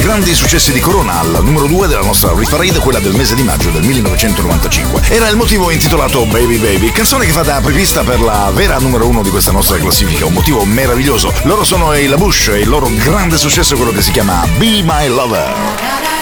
grandi successi di Corona al numero 2 della nostra Hit Parade, quella del mese di maggio del 1995. Era il motivo intitolato Baby Baby, canzone che fa da apripista per la vera numero 1 di questa nostra classifica, un motivo meraviglioso. Loro sono i La Bouche e il loro grande successo è quello che si chiama Be My Lover.